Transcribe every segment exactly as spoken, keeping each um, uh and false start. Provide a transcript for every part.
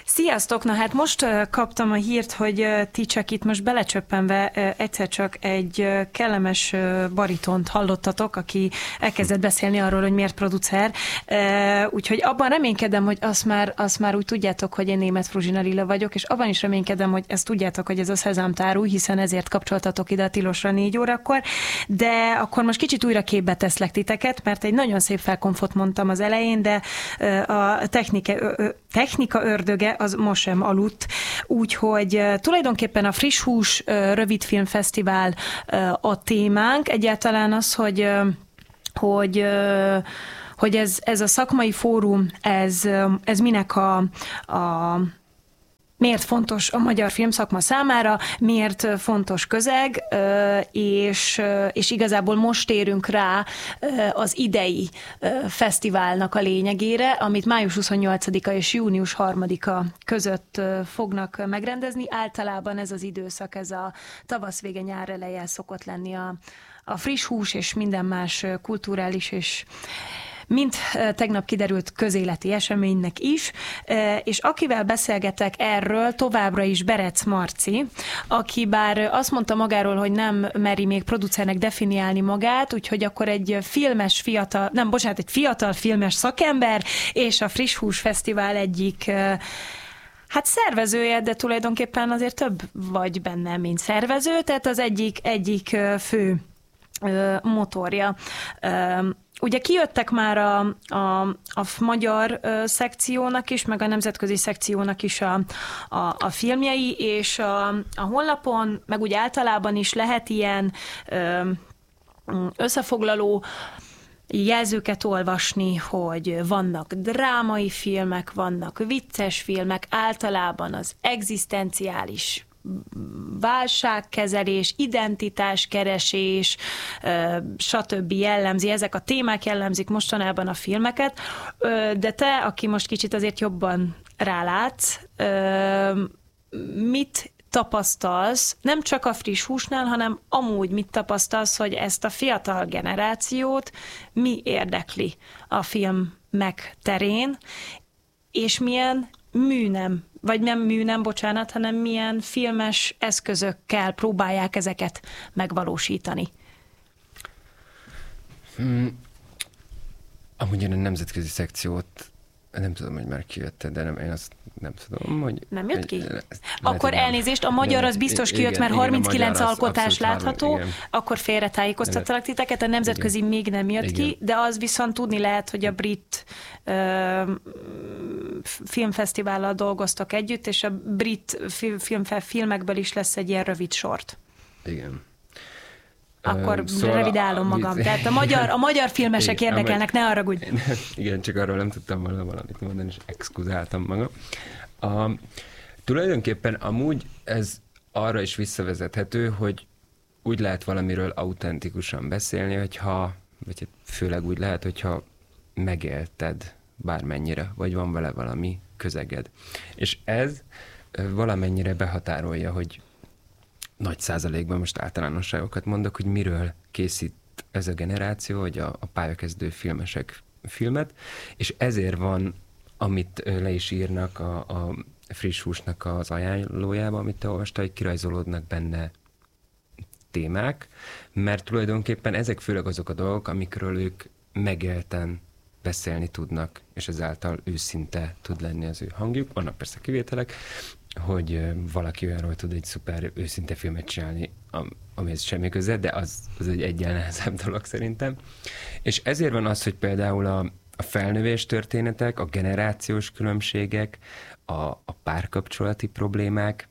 Sziasztok! Na hát most kaptam a hírt, hogy ti csak itt most belecsöppenve egyszer csak egy kellemes baritont hallottatok, aki elkezdett beszélni arról, hogy miért producer. Úgyhogy abban reménykedem, hogy azt már, azt már úgy tudjátok, hogy én Németh Fruzsina Lilla vagyok, és abban is reménykedem, hogy ezt tudjátok, hogy ez a Szezámtárú, hiszen ezért kapcsoltatok ide a Tilosra négy órakor. De akkor most kicsit újra képbe teszlek titeket, mert egy nagyon szép felkonfot mondtam az elején, de a technika, technika ördöge az most sem aludt, úgyhogy tulajdonképpen a Friss Hús rövidfilmfesztivál a témánk. Egyáltalán az, hogy, hogy, hogy ez, ez a szakmai fórum, ez, ez minek a, a miért fontos a magyar filmszakma számára, miért fontos közeg, és, és igazából most érünk rá az idei fesztiválnak a lényegére, amit május huszonnyolcadika és június harmadika között fognak megrendezni. Általában ez az időszak, ez a tavasz vége, nyár eleje szokott lenni a, a friss hús és minden más kulturális és mint tegnap kiderült közéleti eseménynek is, és akivel beszélgetek erről, továbbra is Berec Marci, aki bár azt mondta magáról, hogy nem meri még producernek definiálni magát, úgyhogy akkor egy filmes fiatal, nem, bocsánat, egy fiatal filmes szakember, és a Friss Hús Fesztivál egyik hát szervezője, de tulajdonképpen azért több vagy benne, mint szervező, tehát az egyik, egyik fő motorja. Ugye kijöttek már a, a, a magyar ö, szekciónak is, meg a nemzetközi szekciónak is a, a, a filmjei, és a, a honlapon, meg úgy általában is lehet ilyen ö, összefoglaló jelzőket olvasni, hogy vannak drámai filmek, vannak vicces filmek, általában az egzisztenciális válságkezelés, identitáskeresés, stb. Jellemzi, ezek a témák jellemzik mostanában a filmeket, de te, aki most kicsit azért jobban rálátsz, mit tapasztalsz, nem csak a Friss Húsnál, hanem amúgy mit tapasztalsz, hogy ezt a fiatal generációt mi érdekli a filmek terén, és milyen műnem, vagy nem műnem, bocsánat, hanem milyen filmes eszközökkel próbálják ezeket megvalósítani? Hmm. Amúgy én a nemzetközi szekciót nem tudom, hogy már kijött, de nem, én azt nem tudom, hogy... Nem jött ki? Akkor elnézést, a magyar az biztos kijött, mert igen, harminckilenc alkotás látható, hallom, akkor félretájékoztattalak titeket, a nemzetközi igen. még nem jött igen. ki, de az viszont tudni lehet, hogy a brit uh, filmfesztivállal dolgoztak együtt, és a brit film, filmekből is lesz egy ilyen rövid sort. Igen. Akkor szóval revidálom magam. A... Tehát a magyar, a magyar filmesek igen, érdekelnek, ne haragudj. Igen, csak arról nem tudtam volna valamit mondani, és exkuzáltam magam. A, tulajdonképpen amúgy ez arra is visszavezethető, hogy úgy lehet valamiről autentikusan beszélni, hogyha, vagy főleg úgy lehet, hogyha megélted bármennyire, vagy van vele valami közeged. És ez valamennyire behatárolja, hogy nagy százalékban most általánosságokat mondok, hogy miről készít ez a generáció, vagy a, a pályakezdő filmesek filmet, és ezért van, amit le is írnak a, a Friss Húsnak az ajánlójában, amit te olvastál, hogy kirajzolódnak benne témák, mert tulajdonképpen ezek főleg azok a dolgok, amikről ők megélten beszélni tudnak, és ezáltal őszinte tud lenni az ő hangjuk. Vannak persze kivételek, hogy valaki olyanról tud egy szuper őszinte filmet csinálni, amihez semmi köze, de az, az egy egyen nehezebb dolog szerintem. És ezért van az, hogy például a, a felnövés történetek, a generációs különbségek, a, a párkapcsolati problémák,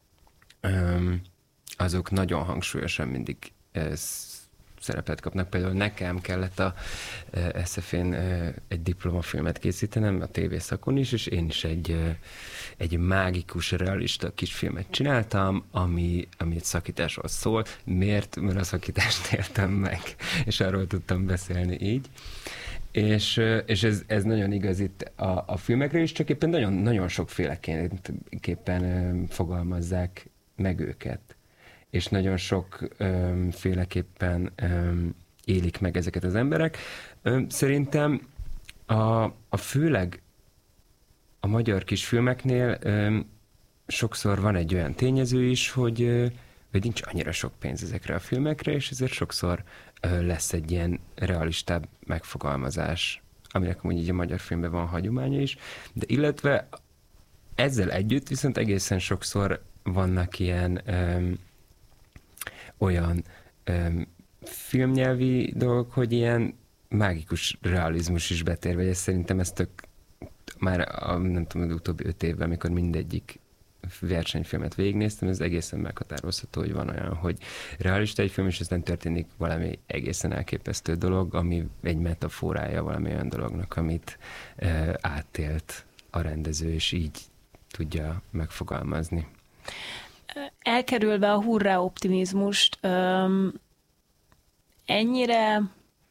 azok nagyon hangsúlyosan mindig szerepet kapnak. Például nekem kellett a es ef én egy diplomafilmet készítenem, a tévészakon is, és én is egy, egy mágikus, realista kisfilmet csináltam, ami, ami egy szakításról szól. Miért? Mert a szakítást éltem meg, és arról tudtam beszélni így. És, és ez, ez nagyon igaz itt a, a filmekre is, csak éppen nagyon, nagyon sokféleképpen fogalmazzák meg őket. És nagyon sok öm, féleképpen öm, élik meg ezeket az emberek. Öm, szerintem a, a főleg a magyar kisfilmeknél ö, sokszor van egy olyan tényező is, hogy, ö, hogy nincs annyira sok pénz ezekre a filmekre, és ezért sokszor ö, lesz egy ilyen realistább megfogalmazás, aminek amúgy így a magyar filmben van hagyománya is, de illetve ezzel együtt viszont egészen sokszor vannak ilyen ö, olyan ö, filmnyelvi dolgok, hogy ilyen mágikus realizmus is betér, vagy ez szerintem ez tök már a, nem tudom, az utóbbi öt évben, amikor mindegyik versenyfilmet végignéztem, ez egészen meghatározható, hogy van olyan, hogy realista egy film, és aztán történik valami egészen elképesztő dolog, ami egy metaforája valami olyan dolognak, amit e, átélt a rendező, és így tudja megfogalmazni. Elkerülve a hurrá optimizmust, öm, ennyire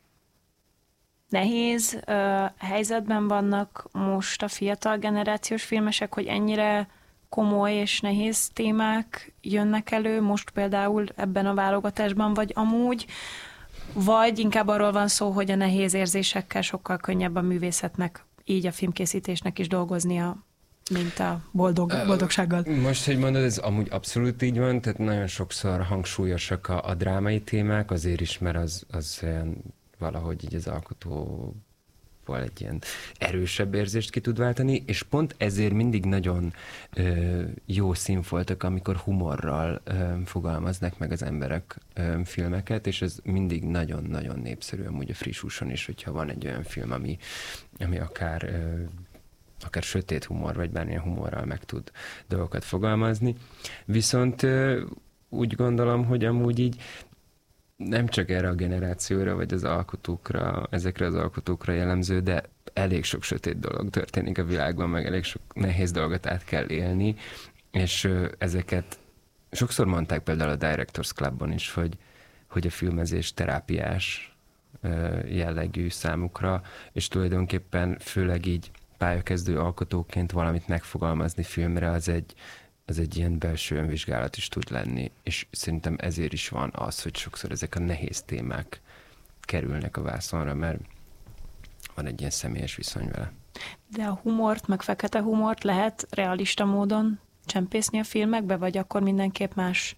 nehéz uh, helyzetben vannak most a fiatal generációs filmesek, hogy ennyire komoly és nehéz témák jönnek elő, most például ebben a válogatásban, vagy amúgy, vagy inkább arról van szó, hogy a nehéz érzésekkel sokkal könnyebb a művészetnek, így a filmkészítésnek is dolgoznia, mint a boldog, boldogsággal. Most, hogy mondod, ez amúgy abszolút így van, tehát nagyon sokszor hangsúlyosak a, a drámai témák, azért is, mert az, az olyan valahogy így az alkotóval egy ilyen erősebb érzést ki tud váltani, és pont ezért mindig nagyon ö, jó színfoltok, amikor humorral ö, fogalmaznak meg az emberek ö, filmeket, és ez mindig nagyon-nagyon népszerű amúgy a friss húson is, hogyha van egy olyan film, ami, ami akár ö, akár sötét humor, vagy bármilyen humorral meg tud dolgokat fogalmazni. Viszont ö, úgy gondolom, hogy amúgy így nem csak erre a generációra, vagy az alkotókra, ezekre az alkotókra jellemző, de elég sok sötét dolog történik a világban, meg elég sok nehéz dolgot át kell élni, és ö, ezeket sokszor mondták például a Directors Clubban is, hogy, hogy a filmezés terápiás ö, jellegű számukra, és tulajdonképpen főleg így pályakezdő alkotóként valamit megfogalmazni filmre, az egy az egy ilyen belső önvizsgálat is tud lenni, és szerintem ezért is van az, hogy sokszor ezek a nehéz témák kerülnek a vászonra, mert van egy ilyen személyes viszony vele. De a humort, meg fekete humort lehet realista módon csempészni a filmekbe, vagy akkor mindenképp más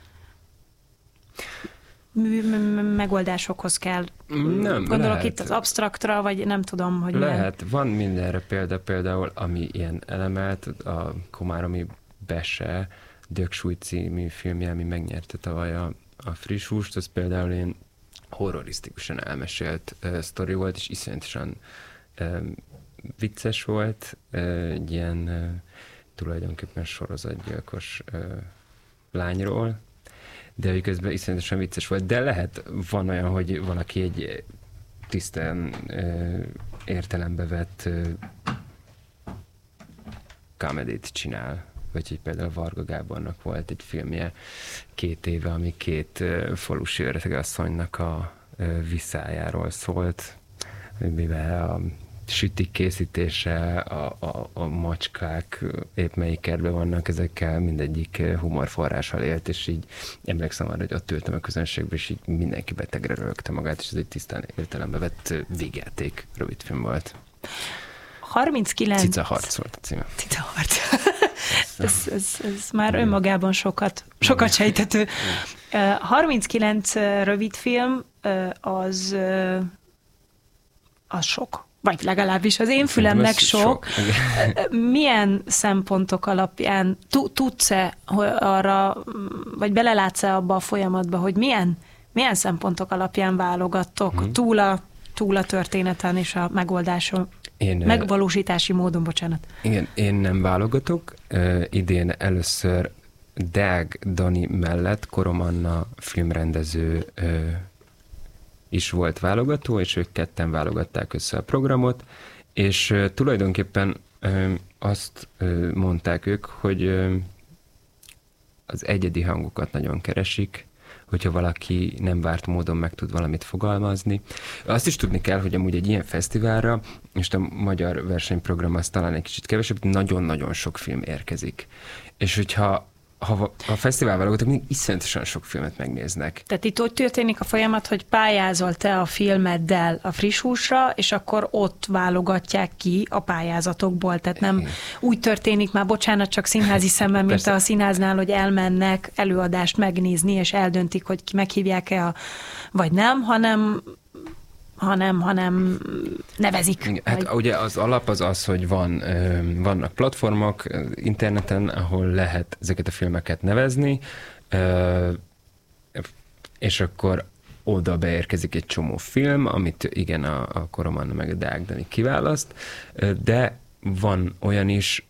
mű, megoldásokhoz kell? Nem, Gondolok lehet. Itt az absztraktra, vagy nem tudom, hogy lehet. milyen. Van mindenre példa, például, ami ilyen elemelt, a Komáromi Bese, Dögsúly című filmje, ami megnyerte tavaly a, a friss húst, az például ilyen horrorisztikusan elmesélt uh, sztori volt, és iszonyatosan uh, vicces volt, uh, egy ilyen uh, tulajdonképpen sorozatgyilkos uh, lányról, de közben iszonyatosan vicces volt. De lehet, van olyan, hogy valaki egy tisztán uh, értelembe vett uh, comedy-t csinál, vagy hogy például Varga Gábornak volt egy filmje két éve, ami két uh, falusi öregasszonynak a uh, viszájáról szólt, mivel a sütik készítése, a, a, a macskák épp melyik kertben vannak, ezekkel mindegyik humorforrással élt, és így emlékszem arra, hogy ott ültem a közönségben, és így mindenki betegre rögte magát, és ez egy tisztán értelembe vett végjáték rövidfilm volt. harminckilenc Cica harc volt a címe. Cica harc. ez, ez, ez már önmagában sokat, sokat sejtető. harminckilenc rövidfilm az, az sok. Vagy legalábbis az én fülemnek sok. sok. Milyen szempontok alapján tudsz-e arra, vagy belelátsz-e abba a folyamatba, hogy milyen, milyen szempontok alapján válogattok hmm. túl, a, túl a történeten és a megoldáson? Én, megvalósítási módon, bocsánat. Igen, én nem válogatok. Uh, idén először Deák Dani mellett Korom Anna filmrendező uh, is volt válogató, és ők ketten válogatták össze a programot, és uh, tulajdonképpen uh, azt uh, mondták ők, hogy uh, az egyedi hangokat nagyon keresik, hogyha valaki nem várt módon meg tud valamit fogalmazni. Azt is tudni kell, hogy amúgy egy ilyen fesztiválra, és a magyar versenyprogram az talán egy kicsit kevesebb, nagyon-nagyon sok film érkezik. És hogyha ha a fesztivál válogatók még iszonyatosan sok filmet megnéznek. Tehát itt úgy történik a folyamat, hogy pályázol te a filmeddel a Friss Húsra, és akkor ott válogatják ki a pályázatokból. Tehát nem Igen. úgy történik már, bocsánat, csak színházi szemben, mint a színháznál, hogy elmennek előadást megnézni, és eldöntik, hogy meghívják-e a, vagy nem, hanem hanem, hanem nevezik. Igen, hát vagy... ugye az alap az az, hogy van, vannak platformok interneten, ahol lehet ezeket a filmeket nevezni, és akkor oda beérkezik egy csomó film, amit igen, a, a Koromanna meg a Deák Dani kiválaszt, de van olyan is,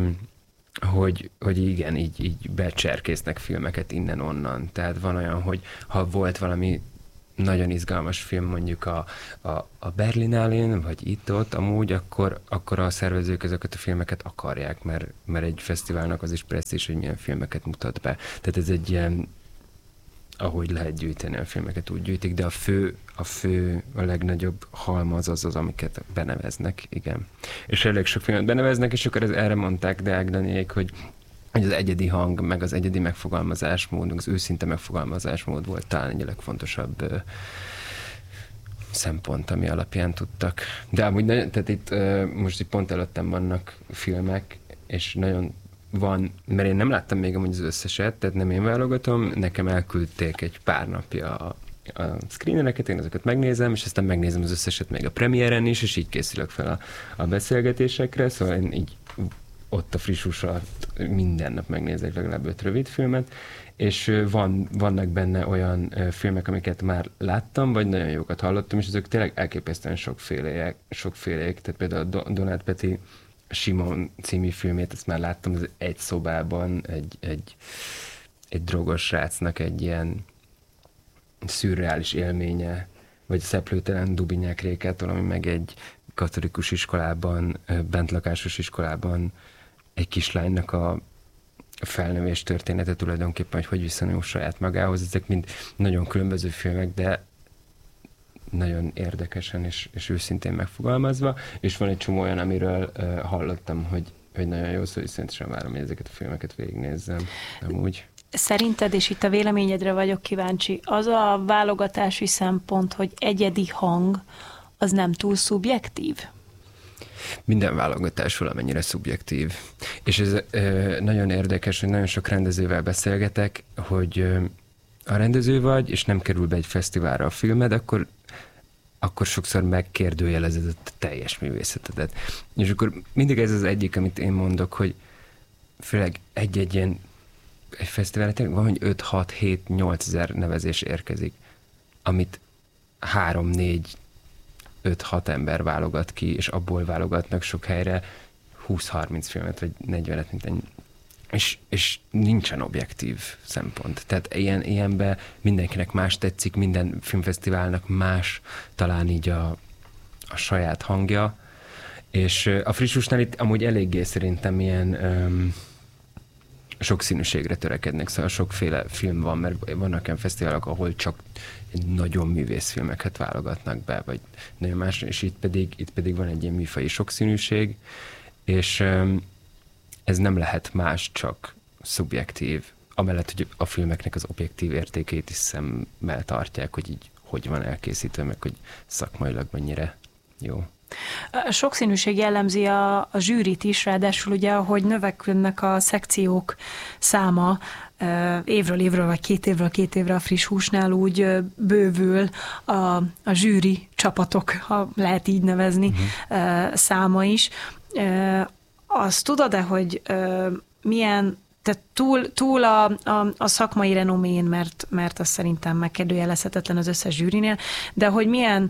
hogy, hogy igen, így, így becserkésznek filmeket innen-onnan. Tehát van olyan, hogy ha volt valami nagyon izgalmas film mondjuk a, a, a Berlinálén, vagy itt-ott amúgy, akkor, akkor a szervezők ezeket a filmeket akarják, mert, mert egy fesztiválnak az is presztízs, hogy milyen filmeket mutat be. Tehát ez egy ilyen, ahogy lehet gyűjteni a filmeket, úgy gyűjtik, de a fő, a fő, a legnagyobb halmaz az az, amiket beneveznek, igen. És elég sok filmet beneveznek, és akkor ez, erre mondták Deák Daniék, hogy hogy az egyedi hang, meg az egyedi megfogalmazásmód, meg az őszinte megfogalmazásmód volt talán egy a legfontosabb ö, szempont, ami alapján tudtak. De amúgy nagyon, tehát itt ö, most itt pont előttem vannak filmek, és nagyon van, mert én nem láttam még amúgy az összeset, tehát nem én válogatom, nekem elküldték egy pár napja a, a screenereket, én azokat megnézem, és aztán megnézem az összeset még a premiéren is, és így készülök fel a, a beszélgetésekre, szóval én így ott a Friss Hús alatt minden nap megnézek legalább öt rövid filmet, és van, vannak benne olyan filmek, amiket már láttam, vagy nagyon jókat hallottam, és azok tényleg elképesztően sokfélék, sokfélék. Tehát például a Donát Peti Simon című filmét, ezt már láttam, ez egy szobában egy, egy, egy drogos srácnak egy ilyen szürreális élménye, vagy Szeplőtelen Dubinyák Rékától, ami meg egy katolikus iskolában, bentlakásos iskolában egy kislánynak a felnövés története tulajdonképpen, hogy hogy viszonyul saját magához. Ezek mind nagyon különböző filmek, de nagyon érdekesen és, és őszintén megfogalmazva, és van egy csomó olyan, amiről uh, hallottam, hogy, hogy nagyon jó, szóval iszonyatosan várom, hogy ezeket a filmeket végignézzem. Amúgy. Szerinted, és itt a véleményedre vagyok kíváncsi, az a válogatási szempont, hogy egyedi hang, az nem túl szubjektív? Minden válogatás valamennyire szubjektív. És ez ö, nagyon érdekes, hogy nagyon sok rendezővel beszélgetek, hogy ö, a rendező vagy, és nem kerül be egy fesztiválra a filmed, akkor, akkor sokszor megkérdőjelezed a teljes művészetedet. És akkor mindig ez az egyik, amit én mondok, hogy főleg egy-egy ilyen egy fesztiválra tényleg van, hogy öt, hat, hét, nyolc ezer nevezés érkezik, amit három, négy, öt-hat ember válogat ki, és abból válogatnak sok helyre húsz-harminc filmet, vagy negyvenet, mint ennyi. És, és nincsen objektív szempont. Tehát ilyen, ilyenben mindenkinek más tetszik, minden filmfesztiválnak más talán így a, a saját hangja, és a Friss Húsnál itt amúgy eléggé szerintem ilyen öm, sokszínűségre törekednek, szóval sokféle film van, mert vannak olyan fesztiválok, ahol csak nagyon művészfilmeket válogatnak be, vagy nagyon más, és itt pedig, itt pedig van egy ilyen műfaji sokszínűség, és um, ez nem lehet más, csak szubjektív, amellett, hogy a filmeknek az objektív értékét is szemmel tartják, hogy így hogy van elkészítve, meg hogy szakmailag mennyire jó. A sokszínűség jellemzi a, a zsűrit is, ráadásul ugye, ahogy növekednek a szekciók száma évről évről, vagy két évről két évre a Friss Húsnál, úgy bővül a, a zsűri csapatok, ha lehet így nevezni, uh-huh. száma is. Azt tudod-e, hogy milyen, tehát túl, túl a, a, a szakmai renomén, mert, mert az szerintem megkérdőjelezhetetlen az összes zsűrinél, de hogy milyen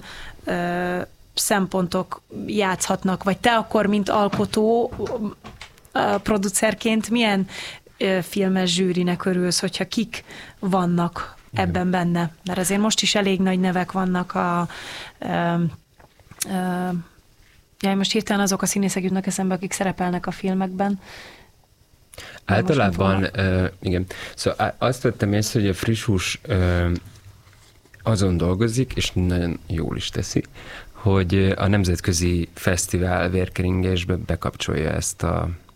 szempontok játszhatnak, vagy te akkor, mint alkotó, producerként milyen filmes zsűrinek örülsz, hogyha kik vannak ebben benne? Mert azért most is elég nagy nevek vannak a... a, a ja, most hirtelen azok a színészek jutnak eszembe, akik szerepelnek a filmekben. Általában, uh, igen. Szóval azt vettem észre, hogy a Friss Hús uh, azon dolgozik, és nagyon jól is teszi, hogy a nemzetközi fesztivál vérkeringésbe bekapcsolja ezt a,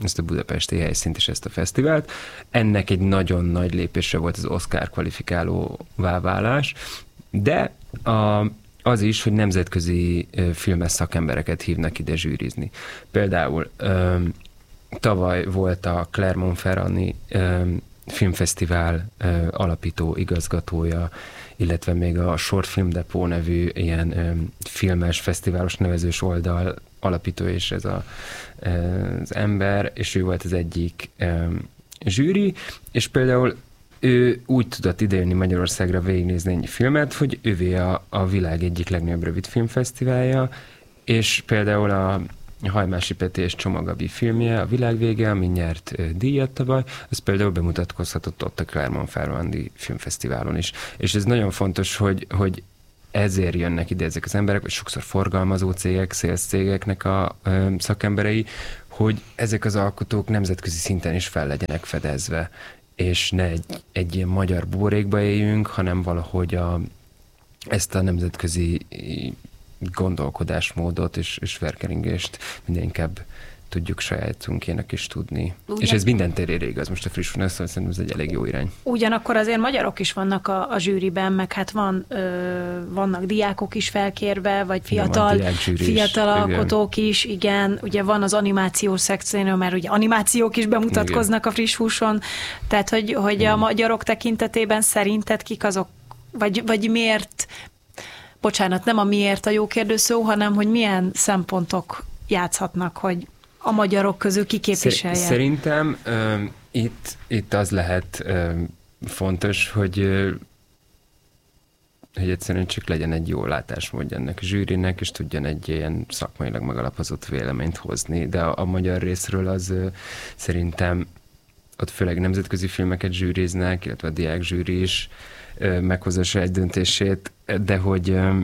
ezt a budapesti helyszínt és ezt a fesztivált. Ennek egy nagyon nagy lépése volt az Oscar kvalifikálóvá válás, de a, az is, hogy nemzetközi filmes szakembereket hívnak ide zsűrizni. Például öm, tavaly volt a Clermont-Ferrandi öm, filmfesztivál ö, alapító igazgatója, illetve még a Short Film Depot nevű ilyen ö, filmes, fesztiválos nevezős oldal alapító is ez a, ö, az ember, és ő volt az egyik ö, zsűri, és például ő úgy tudott idejönni Magyarországra végignézni ennyi filmet, hogy ővé a, a világ egyik legnagyobb rövidfilmfesztiválja, és például a Hajmási Peti és Csomagabi filmje, a Világvége, ami nyert uh, díjat tavaly, az például bemutatkozhatott ott a Clermont-Ferrandi filmfesztiválon is. És ez nagyon fontos, hogy, hogy ezért jönnek ide ezek az emberek, vagy sokszor forgalmazó cégek, sales cégeknek a uh, szakemberei, hogy ezek az alkotók nemzetközi szinten is fel legyenek fedezve, és ne egy, egy ilyen magyar buborékba éljünk, hanem valahogy a, ezt a nemzetközi gondolkodásmódot és, és verkeringést minden inkább tudjuk sajátunkének is tudni. Ugyan... És ez minden terére igaz, most a friss van, szóval szerintem ez egy elég jó irány. Ugyanakkor azért magyarok is vannak a, a zsűriben, meg hát van, ö, vannak diákok is felkérve, vagy fiatal, ja, fiatal alkotók igen. is, igen. Ugye van az animációs szekció, mert ugye animációk is bemutatkoznak igen. a friss húson, tehát hogy, hogy a magyarok tekintetében szerinted kik azok, vagy, vagy miért, bocsánat, nem a miért a jó kérdőszó, hanem hogy milyen szempontok játszhatnak, hogy a magyarok közül kiképviselje. Szerintem uh, itt, itt az lehet uh, fontos, hogy, uh, hogy egyszerűen csak legyen egy jó látásmódja ennek a zsűrinek, és tudjon egy ilyen szakmailag megalapozott véleményt hozni. De a, a magyar részről az uh, szerintem ott főleg nemzetközi filmeket zsűriznek, illetve a diák zsűri is uh, meghozza saját döntését, de hogy uh,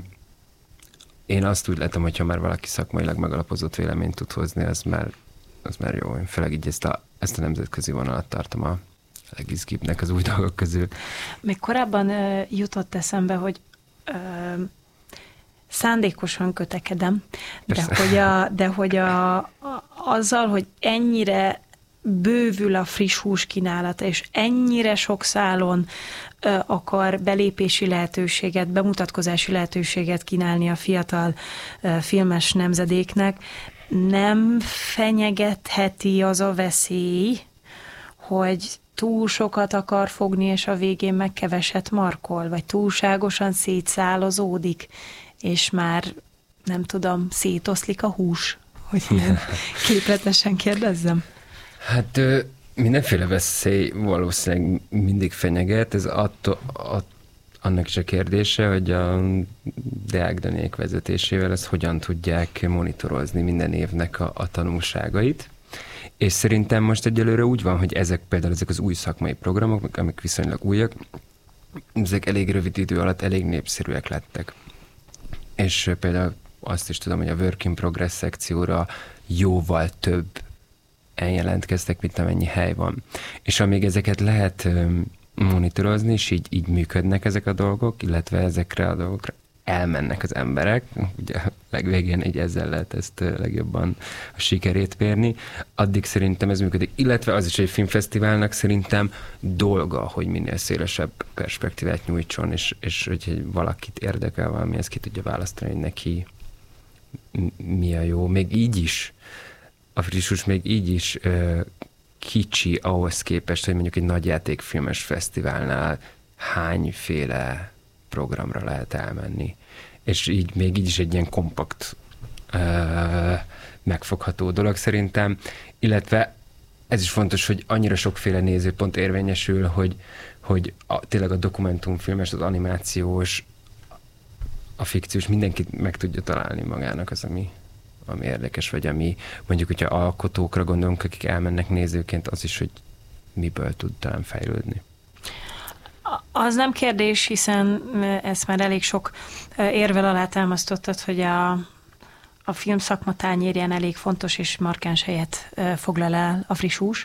én azt úgy látom, hogyha már valaki szakmailag megalapozott véleményt tud hozni, az már, az már jó. Én főleg így ezt a, ezt a nemzetközi vonalat tartom a legizgibbnek az új dolgok közül. Még korábban uh, jutott eszembe, hogy uh, szándékosan kötekedem, de hogy, a, de hogy a, a, azzal, hogy ennyire bővül a friss hús kínálata, és ennyire sok szálon ö, akar belépési lehetőséget, bemutatkozási lehetőséget kínálni a fiatal ö, filmes nemzedéknek, nem fenyegetheti az a veszély, hogy túl sokat akar fogni, és a végén meg keveset markol, vagy túlságosan szétszálazódik, és már nem tudom, szétoszlik a hús, hogy ilyen képletesen kérdezzem. Hát mindenféle veszély valószínűleg mindig fenyeget, ez attól, att, annak is a kérdése, hogy a deákdanék vezetésével ezt hogyan tudják monitorozni minden évnek a, a tanulságait. És szerintem most egyelőre úgy van, hogy ezek például ezek az új szakmai programok, amik viszonylag újak, ezek elég rövid idő alatt elég népszerűek lettek. És például azt is tudom, hogy a Work in Progress szekcióra jóval több jelentkeztek, mint amennyi hely van. És amíg ezeket lehet monitorozni, és így, így működnek ezek a dolgok, illetve ezekre a dolgokra elmennek az emberek, ugye a legvégén így ezzel lehet ezt legjobban a sikerét mérni, addig szerintem ez működik. Illetve az is egy filmfesztiválnak szerintem dolga, hogy minél szélesebb perspektívát nyújtson, és, és hogy valakit érdekel valami, ezt ki tudja választani, hogy neki mi a jó. Még így is a friss hús még így is ö, kicsi ahhoz képest, hogy mondjuk egy nagy játékfilmes fesztiválnál hányféle programra lehet elmenni. És így még így is egy ilyen kompakt ö, megfogható dolog szerintem. Illetve ez is fontos, hogy annyira sokféle nézőpont érvényesül, hogy, hogy a, tényleg a dokumentumfilmes, az animációs, a fikciós, mindenkit meg tudja találni magának az, ami ami érdekes, vagy ami mondjuk, hogyha alkotókra gondolunk, akik elmennek nézőként, az is, hogy miből tud talán fejlődni. Az nem kérdés, hiszen ezt már elég sok érvel alátámasztottad, hogy a, a film szakma tányérján elég fontos és markáns helyet foglal el a friss hús,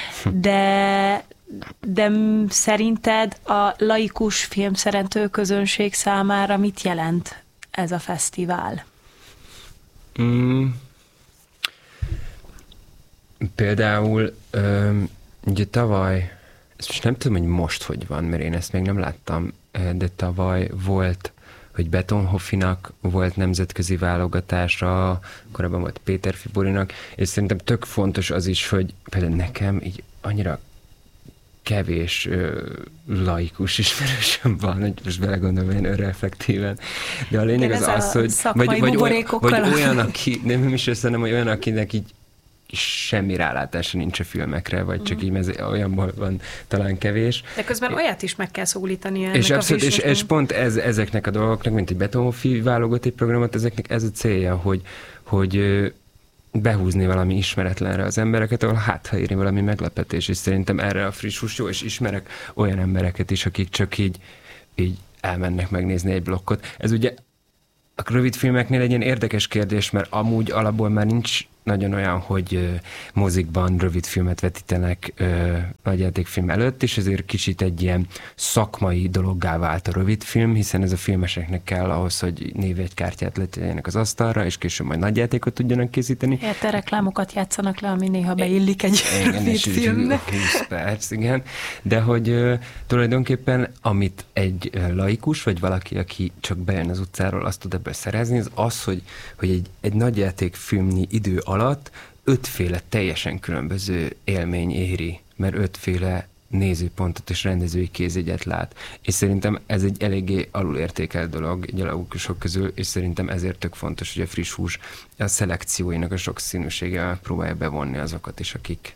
de, de szerinted a laikus filmszerető közönség számára mit jelent ez a fesztivál? Mm. Például ö, ugye tavaly, ezt most nem tudom, hogy most hogy van, mert én ezt még nem láttam, de tavaly volt, hogy Betonhoffinak volt nemzetközi válogatása, korábban volt Péter Fiborinak, és szerintem tök fontos az is, hogy például nekem így annyira kevés ö, laikus ismerősöm van, hogy most belegondolom ilyen önreflektíven. De a lényeg igen, az az, hogy vagy, vagy, olyan, vagy olyan, aki, nem is össze, nem, hogy olyan, akinek így semmi rálátása nincs a filmekre, vagy csak így ez olyanból van talán kevés. De közben olyat is meg kell szólítani ennek és a abszolút, és, és pont ez, ezeknek a dolgoknak, mint egy Betonhoffi válogatott egy programot, ezeknek ez a célja, hogy, hogy behúzni valami ismeretlenre az embereket, ahol hát, ha éri valami meglepetés, és szerintem erre a friss hús jó, és ismerek olyan embereket is, akik csak így, így elmennek megnézni egy blokkot. Ez ugye a rövid filmeknél egy ilyen érdekes kérdés, mert amúgy alapból már nincs nagyon olyan, hogy uh, mozikban rövid filmet vetítenek uh, nagyjátékfilm előtt, és ezért kicsit egy ilyen szakmai dologgá vált a rövid film, hiszen ez a filmeseknek kell ahhoz, hogy névjegykártyát letegyenek az asztalra, és később majd nagyjátékot tudjanak készíteni. Érte reklámokat játszanak le, ami néha beillik egy igen, rövid filmbe. húsz perc, igen. De hogy uh, tulajdonképpen, amit egy uh, laikus, vagy valaki, aki csak bejön az utcáról, azt tud ebből szerezni, az az, hogy, hogy egy, egy nagyjátékfilmnyi idő alatt ötféle teljesen különböző élmény éri, mert ötféle nézőpontot és rendezői kézjegyet lát. És szerintem ez egy eléggé alulértékelt dolog egy laikusok közül, és szerintem ezért tök fontos, hogy a friss hús a szelekcióinak a sok színűséggel próbálja bevonni azokat is, akik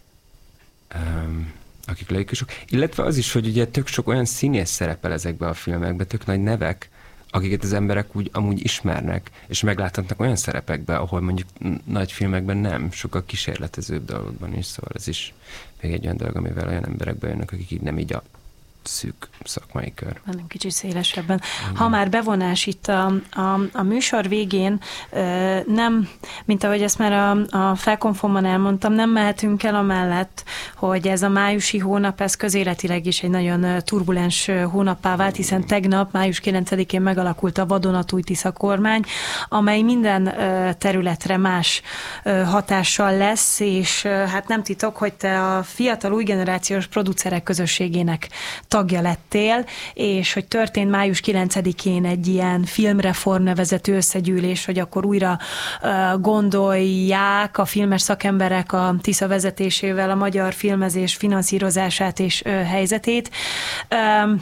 um, akik laikusok. Illetve az is, hogy ugye tök sok olyan színész szerepel ezekbe a filmekbe, tök nagy nevek, akiket az emberek úgy amúgy ismernek, és megláthatnak olyan szerepekbe, ahol mondjuk nagy filmekben nem, sokkal kísérletezőbb dolgokban is, szóval ez is még egy olyan dolog, amivel olyan emberek bejönnek, akik így nem így a szűk szakmai kör. Hanem kicsit szélesebben. Igen. Ha már bevonás itt a, a, a műsor végén, nem, mint ahogy ezt már a, a felkonfomban elmondtam, nem mehetünk el amellett, hogy ez a májusi hónap, ez közéletileg is egy nagyon turbulens hónappá vált, hiszen tegnap, május kilencedikén megalakult a vadonatúj Tisza kormány, amely minden területre más hatással lesz, és hát nem titok, hogy te a fiatal új generációs producerek közösségének tagja lettél, és hogy történt május kilencedikén egy ilyen filmreform nevezetű összegyűlés, hogy akkor újra uh, gondolják a filmes szakemberek a Tisza vezetésével a magyar filmezés finanszírozását és uh, helyzetét. Um,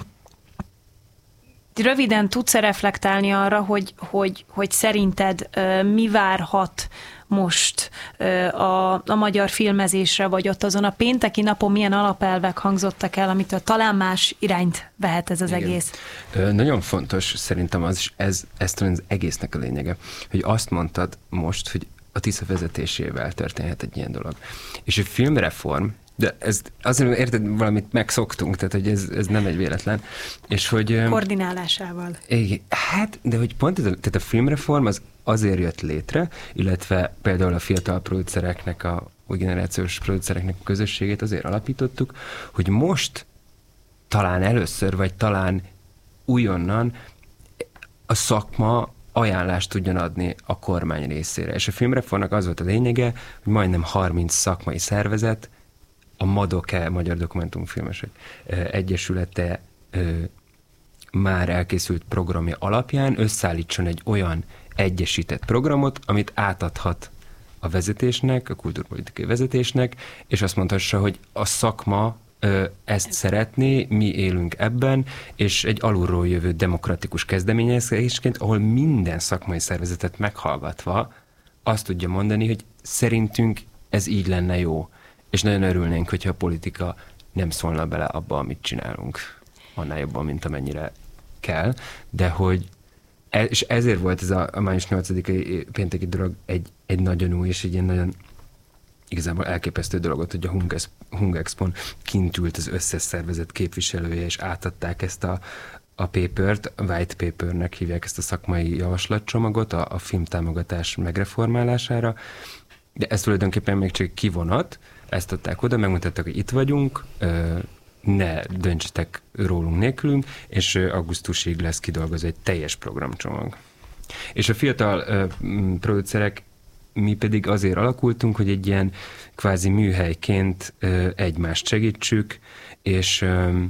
Röviden tudsz-e reflektálni arra, hogy, hogy, hogy szerinted uh, mi várhat most a, a magyar filmezésre, vagy ott azon a pénteki napon milyen alapelvek hangzottak el, amitől talán más irányt vehet ez az Igen. egész? Ö, nagyon fontos szerintem az, és ez, ez talán az egésznek a lényege, hogy azt mondtad most, hogy a Tisza vezetésével történhet egy ilyen dolog. És a filmreform, de ez azért érted, valamit megszoktunk, tehát hogy ez, ez nem egy véletlen. És hogy... Koordinálásával. Igen, hát, de hogy pont ez a, tehát a filmreform az azért jött létre, illetve például a fiatal producereknek, a új generációs producereknek a közösségét azért alapítottuk, hogy most talán először, vagy talán újonnan a szakma ajánlást tudjon adni a kormány részére. És a filmreformnak az volt a lényege, hogy majdnem harminc szakmai szervezet, a MADOKE, Magyar Dokumentumfilmesek Egyesülete már elkészült programja alapján összeállítson egy olyan egyesített programot, amit átadhat a vezetésnek, a kultúrpolitikai vezetésnek, és azt mondhassa, hogy a szakma ezt szeretné, mi élünk ebben, és egy alulról jövő demokratikus kezdeményezésként, ahol minden szakmai szervezetet meghallgatva azt tudja mondani, hogy szerintünk ez így lenne jó. És nagyon örülnénk, hogyha a politika nem szólna bele abba, amit csinálunk. Annál jobban, mint amennyire kell. De hogy, e, és ezért volt ez a, a május nyolcadikai pénteki dolog egy, egy nagyon új, és egy ilyen nagyon igazából elképesztő dolgot, hogy a Hungexpon kint ült az összes szervezet képviselője, és átadták ezt a, a papert, a white papernek hívják ezt a szakmai javaslatcsomagot a, a filmtámogatás megreformálására. De ez tulajdonképpen még csak kivonat, ezt adták oda, megmutatták, hogy itt vagyunk, ne döntsetek rólunk nélkülünk, és augusztusig lesz kidolgozva egy teljes programcsomag. És a fiatal producerek mi pedig azért alakultunk, hogy egy ilyen kvázi műhelyként egymást segítsük, és,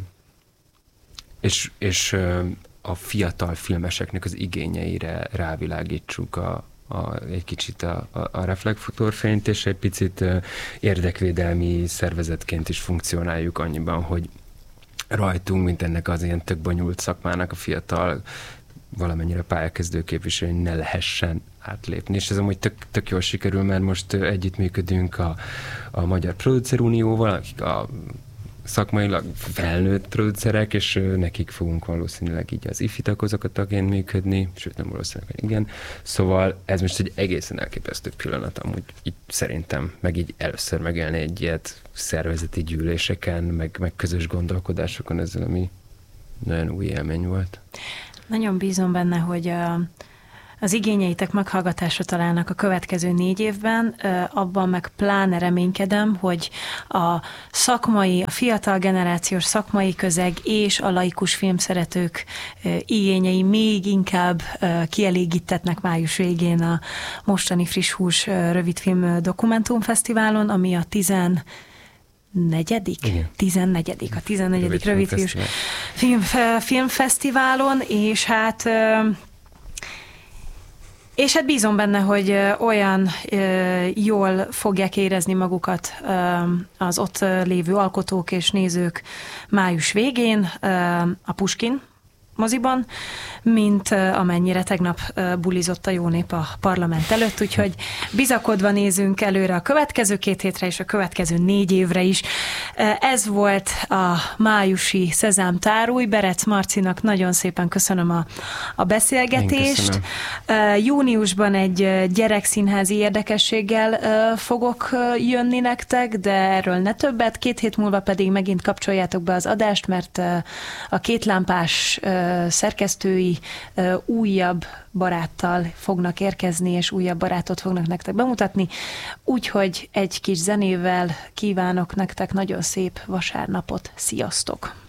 és, és a fiatal filmeseknek az igényeire rávilágítsuk a, a, egy kicsit a, a, a reflektorfényt, és egy picit érdekvédelmi szervezetként is funkcionáljuk annyiban, hogy rajtunk, mint ennek az ilyen tök bonyolult szakmának a fiatal valamennyire pályakezdő képviselő ne lehessen átlépni. És ez amúgy tök, tök jól sikerül, mert most együttműködünk a, a Magyar Producer Unióval, akik a szakmailag felnőtt producerek, és nekik fogunk valószínűleg így az ifi tagozatoként működni, sőt nem valószínűleg, igen. Szóval ez most egy egészen elképesztő pillanat, amúgy így szerintem, meg így először megélni egy ilyet szervezeti gyűléseken, meg, meg közös gondolkodásokon ezzel, ami nagyon új élmény volt. Nagyon bízom benne, hogy a, az igényeitek meghallgatásra találnak a következő négy évben, abban meg pláne reménykedem, hogy a szakmai, a fiatal generációs szakmai közeg és a laikus filmszeretők igényei még inkább kielégítetnek május végén a mostani Friss Hús rövidfilm dokumentumfesztiválon, ami a tizen negyedik? Igen. tizennegyedik A tizennegyedik Rövidfilm film, filmfesztiválon, és hát és hát bízom benne, hogy olyan jól fogják érezni magukat az ott lévő alkotók és nézők május végén a Puskin moziban, mint amennyire tegnap bulizott a jó nép a parlament előtt, úgyhogy bizakodva nézünk előre a következő két hétre és a következő négy évre is. Ez volt a májusi Szezám Tárúj. Berec Marcinak nagyon szépen köszönöm a, a beszélgetést. Júniusban egy gyerekszínházi érdekességgel fogok jönni nektek, de erről ne többet. Két hét múlva pedig megint kapcsoljátok be az adást, mert a kétlámpás szerkesztői újabb baráttal fognak érkezni, és újabb barátot fognak nektek bemutatni. Úgyhogy egy kis zenével kívánok nektek nagyon szép vasárnapot. Sziasztok!